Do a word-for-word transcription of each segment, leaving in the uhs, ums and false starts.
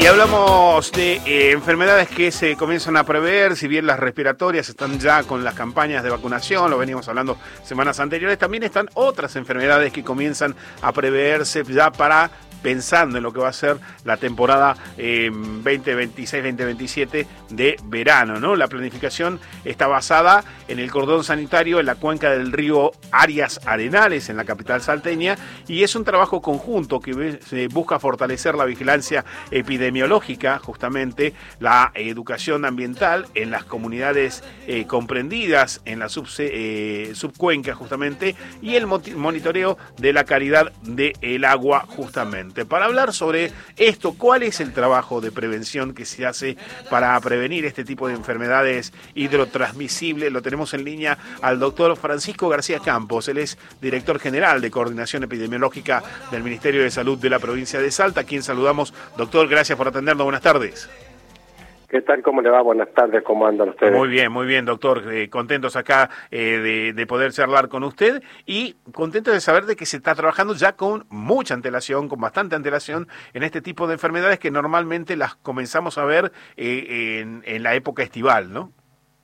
Y hablamos de eh, enfermedades que se comienzan a prever, si bien las respiratorias están ya con las campañas de vacunación, lo veníamos hablando semanas anteriores, también están otras enfermedades que comienzan a preverse ya para pensando en lo que va a ser la temporada eh, veinte veintiséis veinte veintisiete de verano, ¿no? La planificación está basada en el cordón sanitario en la cuenca del río Arias Arenales, en la capital salteña, y es un trabajo conjunto que se busca fortalecer la vigilancia epidemiológica, justamente la educación ambiental en las comunidades eh, comprendidas en la subse, eh, subcuenca, justamente, y el monitoreo de la calidad del agua, justamente. Para hablar sobre esto, ¿cuál es el trabajo de prevención que se hace para prevenir este tipo de enfermedades hidrotransmisibles? Lo tenemos en línea al doctor Francisco García Campos. Él es director general de Coordinación Epidemiológica del Ministerio de Salud de la provincia de Salta, a quien saludamos. Doctor, gracias por atendernos. Buenas tardes. ¿Qué tal? ¿Cómo le va? Buenas tardes. ¿Cómo andan ustedes? Muy bien, muy bien, doctor. Eh, contentos acá eh, de, de poder charlar con usted y contentos de saber de que se está trabajando ya con mucha antelación, con bastante antelación en este tipo de enfermedades que normalmente las comenzamos a ver eh, en, en la época estival, ¿no?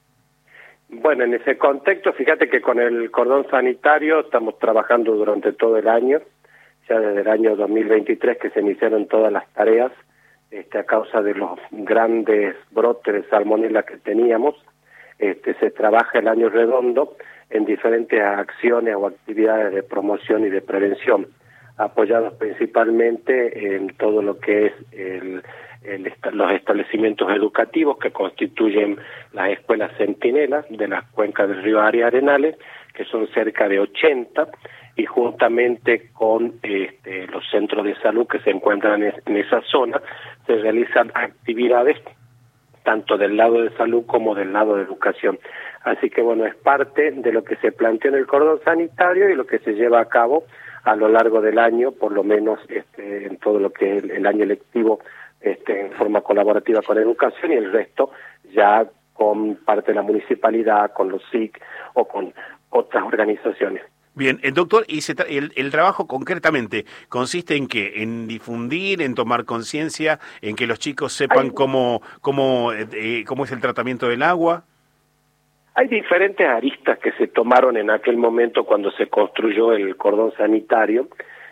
Bueno, en ese contexto, fíjate que con el cordón sanitario estamos trabajando durante todo el año, ya desde el año dos mil veintitrés que se iniciaron todas las tareas, Este, a causa de los grandes brotes de salmonela que teníamos. Este, se trabaja el año redondo en diferentes acciones o actividades de promoción y de prevención, apoyados principalmente en todo lo que es el, el, los establecimientos educativos que constituyen las escuelas centinelas de las cuencas del río Arias Arenales, que son cerca de ochenta, y juntamente con este, los centros de salud que se encuentran en, en esa zona, se realizan actividades tanto del lado de salud como del lado de educación. Así que bueno, es parte de lo que se planteó en el cordón sanitario y lo que se lleva a cabo a lo largo del año, por lo menos este, en todo lo que es el, el año lectivo, este, en forma colaborativa con educación, y el resto ya con parte de la municipalidad, con los S I C o con otras organizaciones. Bien, el doctor, y se tra- el, el trabajo concretamente consiste en qué, en difundir, en tomar conciencia, en que los chicos sepan Hay, cómo cómo eh, cómo es el tratamiento del agua. Hay diferentes aristas que se tomaron en aquel momento cuando se construyó el cordón sanitario,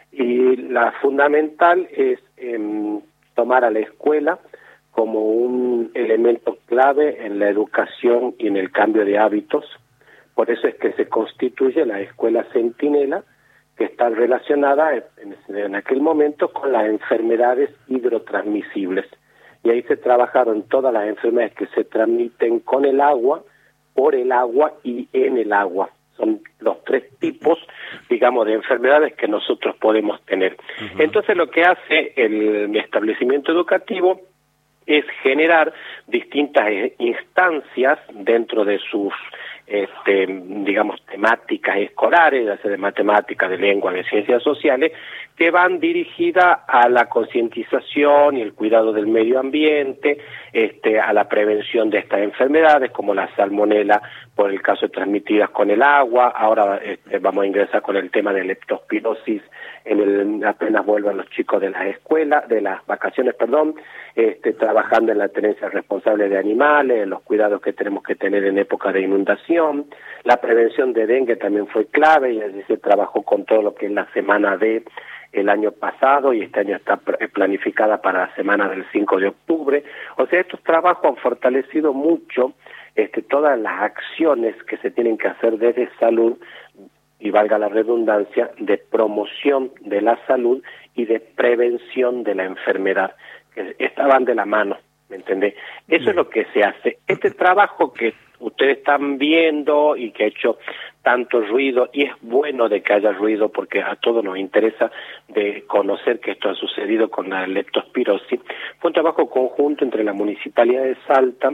y la fundamental es eh, tomar a la escuela como un elemento clave en la educación y en el cambio de hábitos. Por eso es que se constituye la escuela centinela, que está relacionada en, en aquel momento con las enfermedades hidrotransmisibles. Y ahí se trabajaron todas las enfermedades que se transmiten con el agua, por el agua y en el agua. Son los tres tipos, digamos, de enfermedades que nosotros podemos tener. Uh-huh. Entonces lo que hace el establecimiento educativo es generar distintas instancias dentro de sus Este, digamos, temáticas escolares, ya sea de matemáticas, de lengua, de ciencias sociales, que van dirigidas a la concientización y el cuidado del medio ambiente, este, a la prevención de estas enfermedades, como la salmonela, por el caso de transmitidas con el agua. Ahora este, vamos a ingresar con el tema de leptospirosis, en el, apenas vuelvan los chicos de las escuelas, de las vacaciones, perdón, este, trabajando en la tenencia responsable de animales, en los cuidados que tenemos que tener en época de inundación. La prevención de dengue también fue clave, y allí se trabajó con todo lo que es la semana D el año pasado, y este año está planificada para la semana del cinco de octubre. O sea, estos trabajos han fortalecido mucho este, todas las acciones que se tienen que hacer desde salud, y valga la redundancia, de promoción de la salud y de prevención de la enfermedad, que estaban de la mano, ¿me entendés? Eso Bien. Es lo que se hace. Este trabajo que ustedes están viendo y que ha hecho tanto ruido, y es bueno de que haya ruido porque a todos nos interesa de conocer que esto ha sucedido con la leptospirosis, fue un trabajo conjunto entre la Municipalidad de Salta,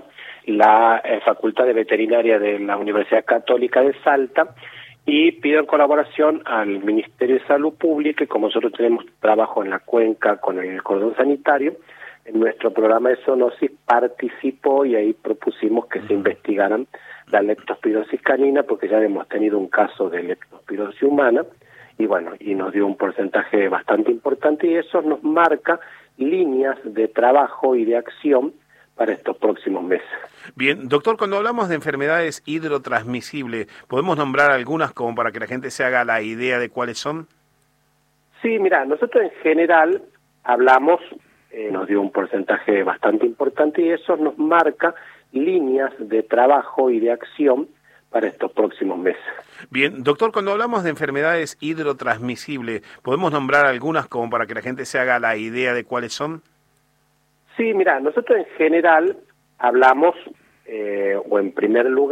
la eh, Facultad de Veterinaria de la Universidad Católica de Salta, y pido en colaboración al Ministerio de Salud Pública, y como nosotros tenemos trabajo en la cuenca con el cordón sanitario, en nuestro programa de zoonosis participó, y ahí propusimos que se investigaran la leptospirosis canina, porque ya hemos tenido un caso de leptospirosis humana, y bueno, y nos dio un porcentaje bastante importante, y eso nos marca líneas de trabajo y de acción para estos próximos meses. Bien, doctor, cuando hablamos de enfermedades hidrotransmisibles, ¿podemos nombrar algunas como para que la gente se haga la idea de cuáles son? Sí, mira, nosotros en general hablamos, eh, nos dio un porcentaje bastante importante y eso nos marca líneas de trabajo y de acción para estos próximos meses. Bien, doctor, cuando hablamos de enfermedades hidrotransmisibles, ¿podemos nombrar algunas como para que la gente se haga la idea de cuáles son? Sí, mira, nosotros en general hablamos, eh, o en primer lugar,